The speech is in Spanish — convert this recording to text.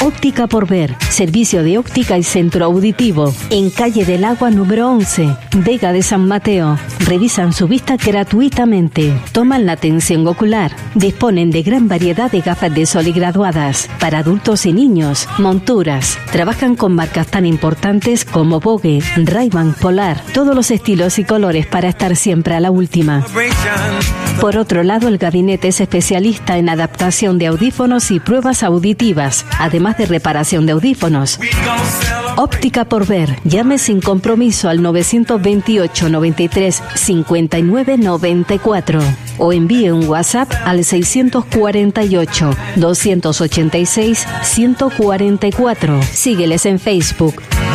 Óptica por Ver, servicio de óptica y centro auditivo, en Calle del Agua número 11, Vega de San Mateo. Revisan su vista gratuitamente, toman la tensión ocular, disponen de gran variedad de gafas de sol y graduadas, para adultos y niños, monturas. Trabajan con marcas tan importantes como Vogue, Ray-Ban, Polar, todos los estilos y colores para estar siempre a la última. Por otro lado, el gabinete es especialista en adaptación de audífonos y pruebas auditivas, además de reparación de audífonos. Óptica por Ver. Llame sin compromiso al 928 93 59 94 o envíe un WhatsApp al 648 286 144. Sígueles en Facebook,